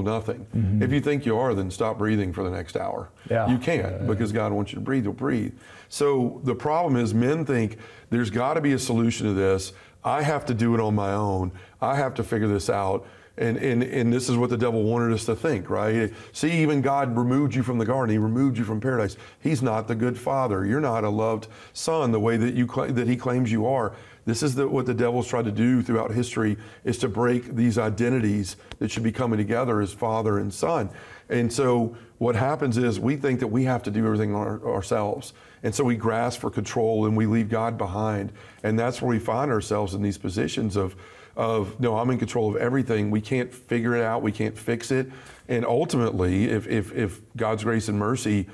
nothing. If you think you are, then stop breathing for the next hour. Yeah. You can't, because God wants you to breathe, you'll breathe. So the problem is, men think there's got to be a solution to this. I have to do it on my own. I have to figure this out. And this is what the devil wanted us to think, right? See, even God removed you from the garden. He removed you from paradise. He's not the good father. You're not a loved son the way that he claims you are. This is what the devil's tried to do throughout history, is to break these identities that should be coming together as father and son. And so what happens is, we think that we have to do everything ourselves. And so we grasp for control and we leave God behind. And that's where we find ourselves in these positions of no, I'm in control of everything. We can't figure it out. We can't fix it. And ultimately, if God's grace and mercy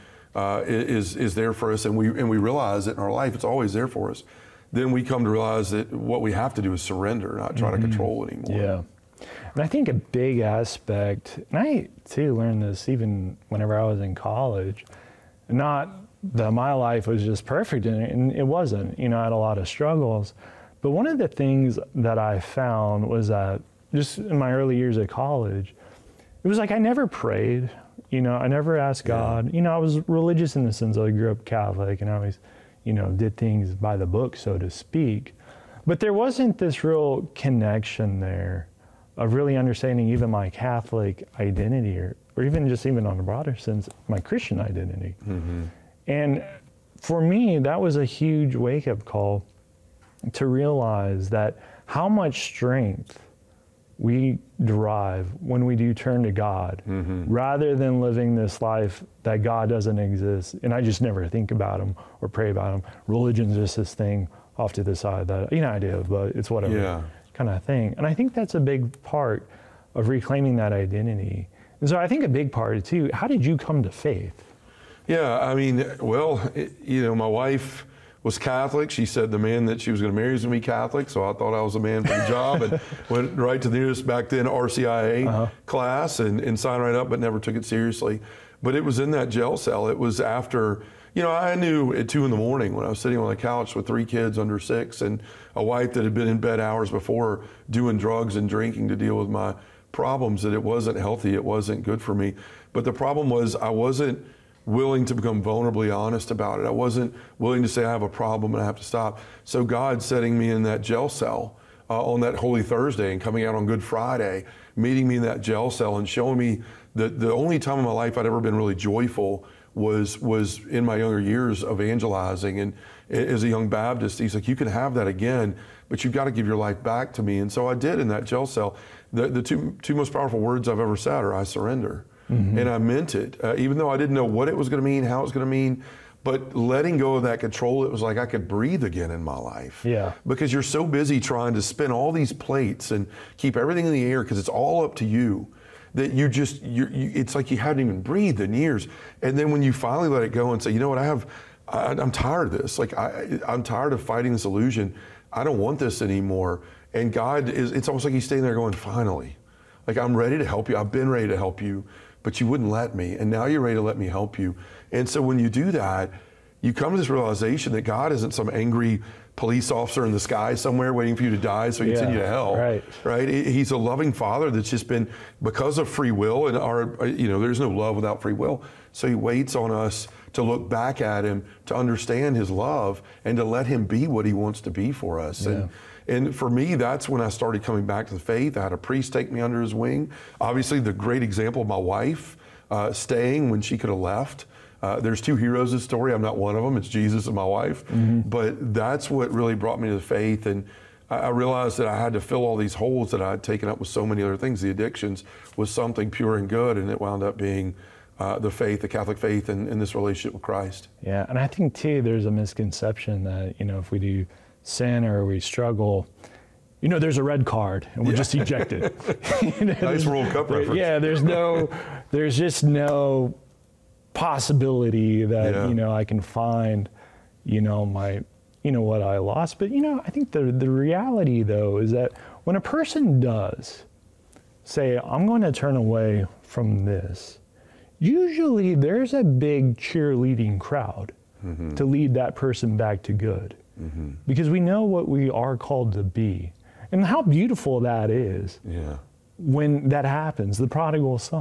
is there for us, and we realize it in our life, it's always there for us, then we come to realize that what we have to do is surrender, not try to control anymore. Yeah. And I think a big aspect, and I too learned this even whenever I was in college, not that my life was just perfect, and it wasn't. You know, I had a lot of struggles. But one of the things that I found was that just in my early years at college, it was like I never prayed. You know, I never asked God. You know, I was religious in the sense that I grew up Catholic, and I always, you know, did things by the book, so to speak. But there wasn't this real connection there of really understanding even my Catholic identity, or even just even on a broader sense, my Christian identity. And for me, that was a huge wake-up call to realize that how much strength we derive when we do turn to God, rather than living this life that God doesn't exist. And I just never think about him or pray about him. Religion's just this thing off to the side that, you know, I do, but it's whatever kind of thing. And I think that's a big part of reclaiming that identity. And so I think a big part too, how did you come to faith? Yeah, I mean, well, you know, my wife was Catholic. She said the man that she was going to marry was going to be Catholic, so I thought I was the man for the job, and went right to the nearest, back then, RCIA class and signed right up, but never took it seriously. But it was in that jail cell. It was after, you know, I knew at 2 in the morning when I was sitting on the couch with 3 kids under 6 and a wife that had been in bed hours before doing drugs and drinking to deal with my problems, that it wasn't healthy, it wasn't good for me. But the problem was, I wasn't willing to become vulnerably honest about it. I wasn't willing to say I have a problem and I have to stop. So God setting me in that jail cell on that Holy Thursday and coming out on Good Friday, meeting me in that jail cell and showing me that the only time in my life I'd ever been really joyful was in my younger years evangelizing. And as a young Baptist, he's like, you can have that again, but you've got to give your life back to me. And so I did in that jail cell. The two most powerful words I've ever said are, I surrender. And I meant it, even though I didn't know what it was going to mean, how it was going to mean. But letting go of that control, it was like I could breathe again in my life. Yeah. Because you're so busy trying to spin all these plates and keep everything in the air, because it's all up to you, that it's like you hadn't even breathed in years. And then when you finally let it go and say, you know what, I'm tired of this. Like I'm tired of fighting this illusion. I don't want this anymore. And God it's almost like he's staying there going, finally, like I'm ready to help you. I've been ready to help you, but you wouldn't let me, and now you're ready to let me help you. And so when you do that, you come to this realization that God isn't some angry police officer in the sky somewhere waiting for you to die so he send you to hell. Right? He's a loving father that's just been, because of free will, and there's no love without free will. So he waits on us to look back at him, to understand his love, and to let him be what he wants to be for us. And for me, that's when I started coming back to the faith. I had a priest take me under his wing. Obviously, the great example of my wife staying when she could have left. There's 2 heroes in the story. I'm not one of them. It's Jesus and my wife. But that's what really brought me to the faith. And I realized that I had to fill all these holes that I had taken up with so many other things. The addictions was something pure and good, and it wound up being the faith, the Catholic faith, and this relationship with Christ. Yeah, and I think, too, there's a misconception that, you know, if we do sin or we struggle, you know, there's a red card and we're just ejected. Nice World Cup reference. Yeah, there's just no possibility that, you know, I can find, you know, what I lost. But, you know, I think the reality, though, is that when a person does say, I'm going to turn away from this, usually there's a big cheerleading crowd to lead that person back to good. Because we know what we are called to be. And how beautiful that is when that happens, the prodigal son.